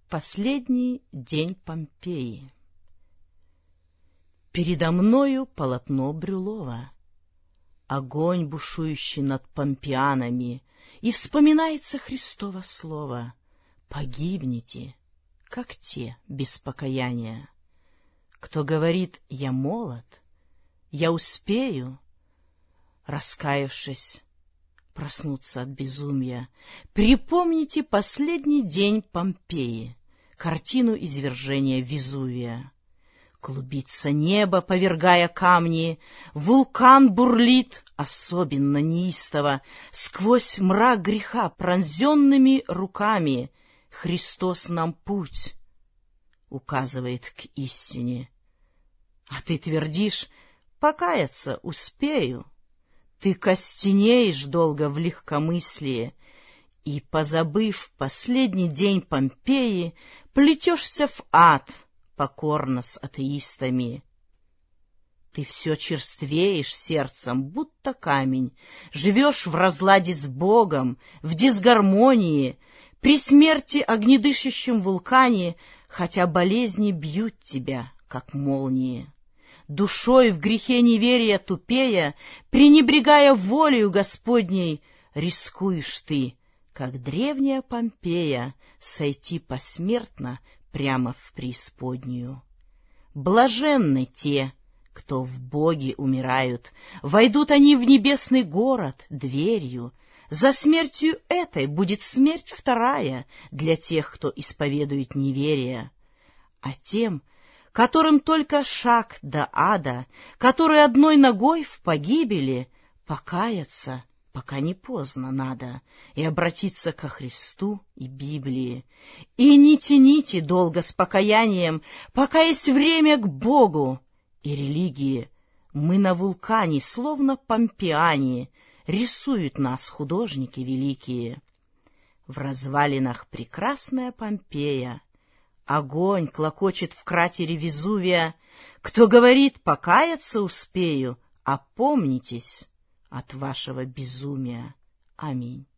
Последний день Помпеи. Передо мною полотно Брюлова, огонь, бушующий над помпеянами, и вспоминается Христово слово: «Погибнете, как те, без покаяния». Кто говорит: «Я молод, я успею», раскаявшись, проснуться от безумия, припомните последний день Помпеи, картину извержения Везувия. Клубится небо, повергая камни, вулкан бурлит особенно неистово, сквозь мрак греха пронзенными руками Христос нам путь указывает к истине. А ты твердишь: покаяться успею. Ты костенеешь долго в легкомыслии и, позабыв последний день Помпеи, плетешься в ад покорно с атеистами. Ты все черствеешь сердцем, будто камень, живешь в разладе с Богом, в дисгармонии, при смерти огнедышащем вулкане, хотя болезни бьют тебя, как молнии. Душой в грехе неверия тупея, пренебрегая волею Господней, рискуешь ты, как древняя Помпея, сойти посмертно прямо в преисподнюю. Блаженны те, кто в Боге умирают, войдут они в небесный город дверью. За смертью этой будет смерть вторая для тех, кто исповедует неверие. А тем, которым только шаг до ада, которые одной ногой в погибели, покаяться, пока не поздно, надо, и обратиться ко Христу и Библии. И не тяните долго с покаянием, пока есть время к Богу и религии. Мы на вулкане, словно помпеяне, рисуют нас художники великие. В развалинах прекрасная Помпея, огонь клокочет в кратере Везувия. Кто говорит: покаяться успею, опомнитесь от вашего безумия. Аминь.